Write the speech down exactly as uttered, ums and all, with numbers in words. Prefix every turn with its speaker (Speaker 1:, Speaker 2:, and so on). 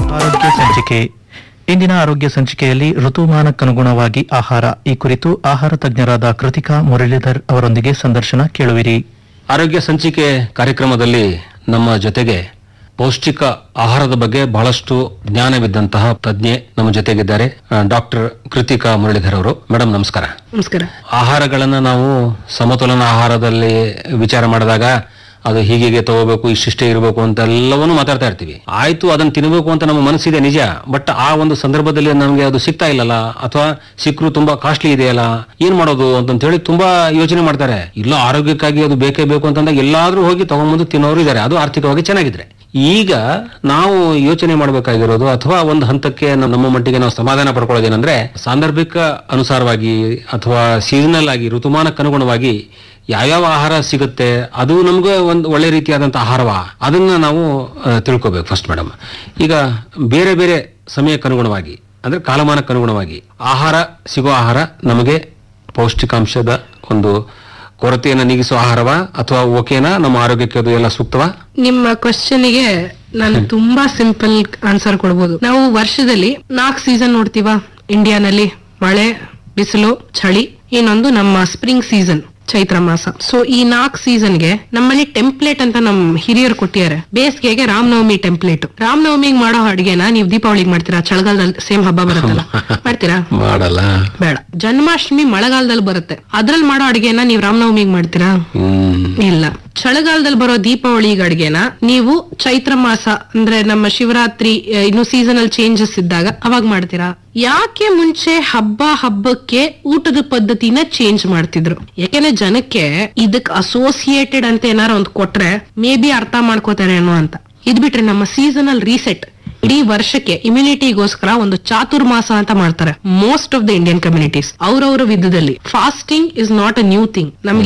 Speaker 1: ಆರೋಗ್ಯ ಸಂಚಿಕೆ. ಇಂದಿನ ಆರೋಗ್ಯ ಸಂಚಿಕೆಯಲ್ಲಿ ಋತುಮಾನಕ್ಕನುಗುಣವಾಗಿ ಆಹಾರ ಈ ಕುರಿತು ಆಹಾರ ತಜ್ಞರಾದ ಕೃತಿಕಾ ಮುರಳೀಧರ್ ಅವರೊಂದಿಗೆ ಸಂದರ್ಶನ ಕೇಳುವಿರಿ.
Speaker 2: ಆರೋಗ್ಯ ಸಂಚಿಕೆ ಕಾರ್ಯಕ್ರಮದಲ್ಲಿ ನಮ್ಮ ಜೊತೆಗೆ ಪೌಷ್ಟಿಕ ಆಹಾರದ ಬಗ್ಗೆ ಬಹಳಷ್ಟು ಜ್ಞಾನವಿದ್ದಂತಹ ತಜ್ಞೆ ನಮ್ಮ ಜೊತೆಗಿದ್ದಾರೆ. ಡಾಕ್ಟರ್ ಕೃತಿಕಾ ಮುರಳೀಧರ್ ಅವರು. ಮೇಡಮ್ ನಮಸ್ಕಾರ.
Speaker 3: ನಮಸ್ಕಾರ.
Speaker 2: ಆಹಾರಗಳನ್ನ ನಾವು ಸಮತೋಲನ ಆಹಾರದಲ್ಲಿ ವಿಚಾರ ಮಾಡಿದಾಗ ಅದು ಹೀಗೆ ತಗೋಬೇಕು, ಇಷ್ಟಿಷ್ಟೇ ಇರಬೇಕು ಅಂತ ಎಲ್ಲವನ್ನೂ ಮಾತಾಡ್ತಾ ಇರ್ತೀವಿ. ಆಯ್ತು, ಅದನ್ನ ತಿನ್ನಬೇಕು ಅಂತ ನಮ್ಮ ಮನಸ್ಸಿದೆ ನಿಜ. ಬಟ್ ಆ ಒಂದು ಸಂದರ್ಭದಲ್ಲಿ ನಮಗೆ ಅದು ಸಿಗ್ತಾ ಇಲ್ಲಲ್ಲ, ಅಥವಾ ಸಿಕ್ಕರು ತುಂಬಾ ಕಾಸ್ಟ್ಲಿ ಇದೆಯಲ್ಲ, ಏನ್ ಮಾಡೋದು ಅಂತ ಹೇಳಿ ತುಂಬಾ ಯೋಚನೆ ಮಾಡ್ತಾರೆ. ಇಲ್ಲ, ಆರೋಗ್ಯಕ್ಕಾಗಿ ಅದು ಬೇಕೇ ಬೇಕು ಅಂತಂದಾಗ ಎಲ್ಲಾದ್ರೂ ಹೋಗಿ ತಗೊಂಡ್ಬಂದು ತಿನ್ನೋರು ಇದ್ದಾರೆ, ಅದು ಆರ್ಥಿಕವಾಗಿ ಚೆನ್ನಾಗಿದ್ರೆ. ಈಗ ನಾವು ಯೋಚನೆ ಮಾಡಬೇಕಾಗಿರೋದು, ಅಥವಾ ಒಂದು ಹಂತಕ್ಕೆ ನಮ್ಮ ಮಟ್ಟಿಗೆ ನಾವು ಸಮಾಧಾನ ಪಡ್ಕೊಳ್ಳೋದೇನಂದ್ರೆ, ಸಾಂದರ್ಭಿಕ ಅನುಸಾರವಾಗಿ ಅಥವಾ ಸೀಸನಲ್ ಆಗಿ ಋತುಮಾನಕ್ಕನುಗುಣವಾಗಿ ಯಾವ್ಯಾವ ಆಹಾರ ಸಿಗುತ್ತೆ ಅದು ನಮ್ಗೆ ಒಂದು ಒಳ್ಳೆ ರೀತಿಯಾದಂತಹ ಆಹಾರವ, ಅದನ್ನ ನಾವು ತಿಳ್ಕೊಬೇಕು ಫಸ್ಟ್ ಮೇಡಮ್. ಈಗ ಬೇರೆ ಬೇರೆ ಸಮಯಕ್ಕನುಗುಣವಾಗಿ ಅಂದ್ರೆ ಕಾಲಮಾನಕ್ಕನುಗುಣವಾಗಿ ಆಹಾರ ಸಿಗೋ ಆಹಾರ ನಮಗೆ ಪೌಷ್ಟಿಕಾಂಶದ ಒಂದು ಕೊರತೆಯನ್ನು ನೀಗಿಸುವ ಆಹಾರವ, ಅಥವಾ ಓಕೆನಾ, ನಮ್ಮ ಆರೋಗ್ಯಕ್ಕೆ ಅದು ಎಲ್ಲ ಸೂಕ್ತವಾ?
Speaker 3: ನಿಮ್ಮ ಕ್ವಶನ್ಗೆ ನಾನು ತುಂಬಾ ಸಿಂಪಲ್ ಆನ್ಸರ್ ಕೊಡ್ಬೋದು. ನಾವು ವರ್ಷದಲ್ಲಿ ನಾಲ್ಕು ಸೀಸನ್ ನೋಡ್ತೀವ ಇಂಡಿಯಾನಲ್ಲಿ: ಮಳೆ, ಬಿಸಿಲು, ಚಳಿ, ಇನ್ನೊಂದು ನಮ್ಮ ಸ್ಪ್ರಿಂಗ್ ಸೀಸನ್, ಚೈತ್ರ ಮಾಸ. ಸೊ ಈ ನಾಲ್ಕು ಸೀಸನ್ಗೆ ನಮ್ಮಲ್ಲಿ ಟೆಂಪ್ಲೇಟ್ ಅಂತ ನಮ್ ಹಿರಿಯರು ಕೊಟ್ಟಿದ್ದಾರೆ. ಬೇಸಿಗೆಗೆ ರಾಮನವಮಿ ಟೆಂಪ್ಲೇಟ್. ರಾಮನವಮಿಗೆ ಮಾಡೋ ಅಡಿಗೆನ ನೀವು ದೀಪಾವಳಿಗೆ ಮಾಡ್ತೀರಾ? ಚಳಿಗಾಲದಲ್ಲಿ ಸೇಮ್ ಹಬ್ಬ ಬರುತ್ತಲ್ಲ, ಮಾಡ್ತೀರಾ?
Speaker 2: ಮಾಡಲ್ಲ.
Speaker 3: ಬೇಡ. ಜನ್ಮಾಷ್ಟಮಿ ಮಳೆಗಾಲದಲ್ಲಿ ಬರುತ್ತೆ, ಅದ್ರಲ್ಲಿ ಮಾಡೋ ಅಡಿಗೆನ ನೀವು ರಾಮನವಮಿಗೆ ಮಾಡ್ತೀರಾ? ಇಲ್ಲ. ಚಳಿಗಾಲದಲ್ಲಿ ಬರೋ ದೀಪಾವಳಿ ಅಡಿಗೆನ ನೀವು ಚೈತ್ರ ಮಾಸ ಅಂದ್ರೆ ನಮ್ಮ ಶಿವರಾತ್ರಿ, ಇನ್ನು ಸೀಸನಲ್ ಚೇಂಜಸ್ ಇದ್ದಾಗ ಅವಾಗ ಮಾಡ್ತೀರಾ? ಯಾಕೆ ಮುಂಚೆ ಹಬ್ಬ ಹಬ್ಬಕ್ಕೆ ಊಟದ ಪದ್ಧತಿನ ಚೇಂಜ್ ಮಾಡ್ತಿದ್ರು? ಯಾಕೆಂದ್ರೆ ಜನಕ್ಕೆ ಇದಕ್ ಅಸೋಸಿಯೇಟೆಡ್ ಅಂತ ಏನಾರ ಒಂದ್ ಕೊಟ್ರೆ ಮೇ ಬಿ ಅರ್ಥ ಮಾಡ್ಕೋತಾರೆ ಏನೋ ಅಂತ. ಇದ್ ಬಿಟ್ರೆ ನಮ್ಮ ಸೀಸನಲ್ ರೀಸೆಟ್ ಇಡೀ ವರ್ಷಕ್ಕೆ ಇಮ್ಯುನಿಟಿಗೋಸ್ಕರ ಒಂದು ಚಾತುರ್ಮಾಸ ಅಂತ ಮಾಡ್ತಾರೆ most of the Indian communities. ಅವ್ರವ್ರ ವಿಧದಲ್ಲಿ fasting is not a new thing. ನಮ್ಗೆ